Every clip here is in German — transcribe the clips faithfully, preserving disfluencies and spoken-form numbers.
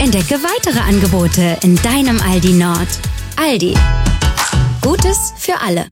Entdecke weitere Angebote in deinem Aldi Nord. Aldi. Gutes für alle.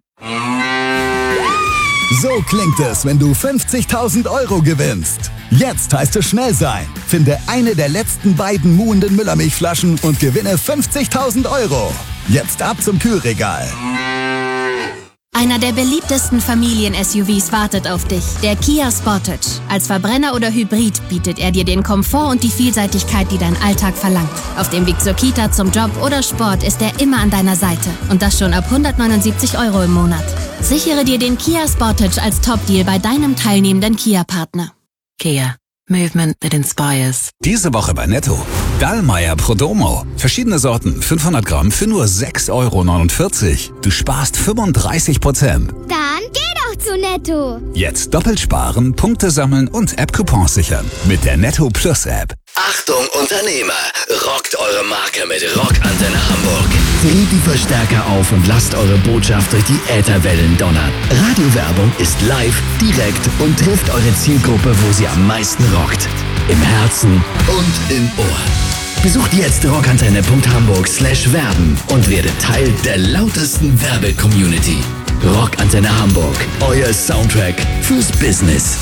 So klingt es, wenn du fünfzigtausend Euro gewinnst. Jetzt heißt es schnell sein. Finde eine der letzten beiden muhenden Müllermilchflaschen und gewinne fünfzigtausend Euro. Jetzt ab zum Kühlregal. Einer der beliebtesten Familien-S U Vs wartet auf dich. Der Kia Sportage. Als Verbrenner oder Hybrid bietet er dir den Komfort und die Vielseitigkeit, die dein Alltag verlangt. Auf dem Weg zur Kita, zum Job oder Sport ist er immer an deiner Seite. Und das schon ab hundertneunundsiebzig Euro im Monat. Sichere dir den Kia Sportage als Top-Deal bei deinem teilnehmenden Kia-Partner. Kia. Movement that inspires. Diese Woche bei Netto. Dallmayr Prodomo. Verschiedene Sorten, fünfhundert Gramm für nur sechs Euro neunundvierzig. Du sparst fünfunddreißig Prozent. Dann geh doch zu Netto. Jetzt doppelt sparen, Punkte sammeln und App-Coupons sichern. Mit der Netto Plus App. Achtung Unternehmer, rockt eure Marke mit Rockantenne Hamburg. Dreht die Verstärker auf und lasst eure Botschaft durch die Ätherwellen donnern. Radiowerbung ist live, direkt und trifft eure Zielgruppe, wo sie am meisten rockt. Im Herzen und im Ohr. Besucht jetzt rockantenne punkt hamburg slash werben und werdet Teil der lautesten Werbe-Community. Rockantenne Hamburg, euer Soundtrack fürs Business.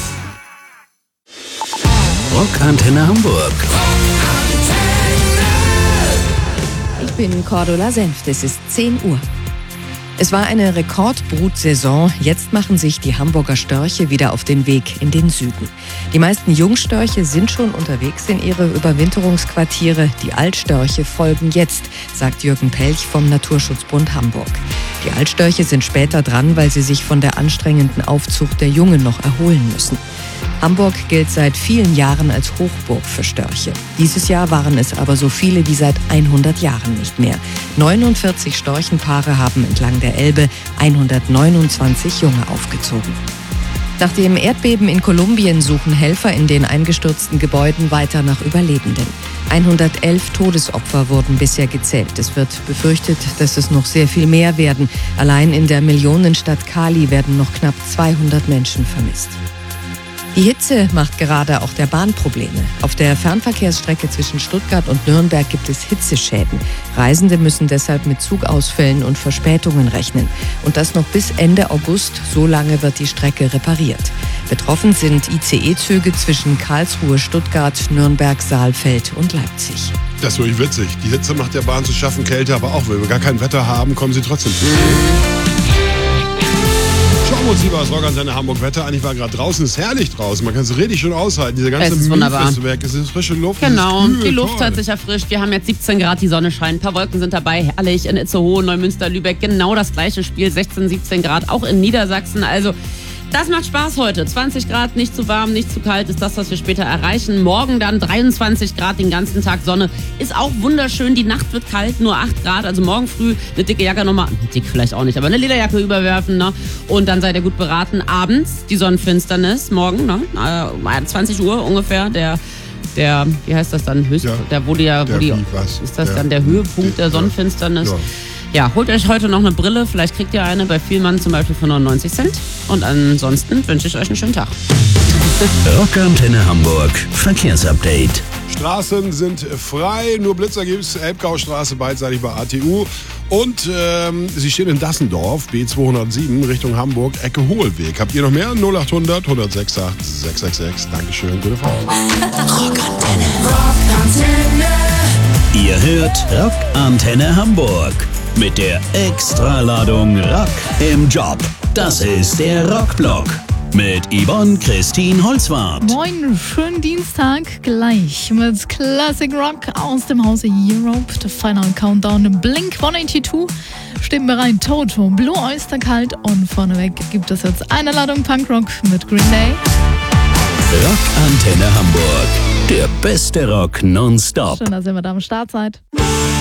Rockantenne Hamburg. Ich bin Cordula Senft, es ist zehn Uhr. Es war eine Rekordbrutsaison. Jetzt machen sich die Hamburger Störche wieder auf den Weg in den Süden. Die meisten Jungstörche sind schon unterwegs in ihre Überwinterungsquartiere. Die Altstörche folgen jetzt, sagt Jürgen Pelch vom Naturschutzbund Hamburg. Die Altstörche sind später dran, weil sie sich von der anstrengenden Aufzucht der Jungen noch erholen müssen. Hamburg gilt seit vielen Jahren als Hochburg für Störche. Dieses Jahr waren es aber so viele wie seit hundert Jahren nicht mehr. neunundvierzig Storchenpaare haben entlang der Elbe hundertneunundzwanzig Junge aufgezogen. Nach dem Erdbeben in Kolumbien suchen Helfer in den eingestürzten Gebäuden weiter nach Überlebenden. hundertelf Todesopfer wurden bisher gezählt. Es wird befürchtet, dass es noch sehr viel mehr werden. Allein in der Millionenstadt Cali werden noch knapp zweihundert Menschen vermisst. Die Hitze macht gerade auch der Bahn Probleme. Auf der Fernverkehrsstrecke zwischen Stuttgart und Nürnberg gibt es Hitzeschäden. Reisende müssen deshalb mit Zugausfällen und Verspätungen rechnen. Und das noch bis Ende August. So lange wird die Strecke repariert. Betroffen sind I C E-Züge zwischen Karlsruhe, Stuttgart, Nürnberg, Saalfeld und Leipzig. Das ist wirklich witzig. Die Hitze macht der Bahn zu schaffen, Kälte aber auch. Wenn wir gar kein Wetter haben, kommen sie trotzdem. Schauen wir uns lieber das Rockantenne Hamburg Wetter an. Ich war gerade draußen, es ist herrlich draußen. Man kann es richtig schön aushalten. Diese ganze Müllfestwerk, es ist frische Luft. Genau, kühl, die Luft toll. hat sich erfrischt. Wir haben jetzt siebzehn Grad, die Sonne scheint. Ein paar Wolken sind dabei. Herrlich in Itzehoe, Neumünster, Lübeck. Genau das gleiche Spiel. sechzehn, siebzehn Grad, auch in Niedersachsen. Also das macht Spaß heute. zwanzig Grad, nicht zu warm, nicht zu kalt, ist das, was wir später erreichen. Morgen dann dreiundzwanzig Grad, den ganzen Tag Sonne. Ist auch wunderschön. Die Nacht wird kalt, nur acht Grad. Also morgen früh eine dicke Jacke nochmal, dick vielleicht auch nicht, aber eine Lederjacke überwerfen. Ne? Und dann seid ihr gut beraten. Abends die Sonnenfinsternis, morgen, ne? äh, zwanzig Uhr ungefähr, der... Der, wie heißt das dann? Höchst, ja, der, wo die, ja, wo die, ist das der, dann der Höhepunkt der Sonnenfinsternis? Ja. Ja, holt euch heute noch eine Brille. Vielleicht kriegt ihr eine bei Vielmann zum Beispiel für neunundneunzig Cent. Und ansonsten wünsche ich euch einen schönen Tag. Rockantenne Hamburg. Verkehrsupdate. Straßen sind frei, nur Blitzer gibt es. Elbgaustraße beidseitig bei A T U. Und ähm, sie stehen in Dassendorf, B zweihundertsieben, Richtung Hamburg, Ecke Hohlweg. Habt ihr noch mehr? null acht hundert, hundertsechs acht, sechs sechs sechs. Dankeschön, gute Fahrt. Rockantenne. Rockantenne. Ihr hört Rockantenne Hamburg. Mit der Extraladung Rock im Job. Das ist der Rockblock. Mit Yvonne Christine Holzwarth. Moin, schönen Dienstag gleich mit Classic Rock aus dem Hause Europe. Der Final Countdown Blink hundertzweiundachtzig. Stimmen bereit, Toto, Blue Oyster Cult und vorneweg gibt es jetzt eine Ladung Punkrock mit Green Day. Rockantenne Hamburg. Der beste Rock nonstop. Schön, dass ihr mit am Start seid.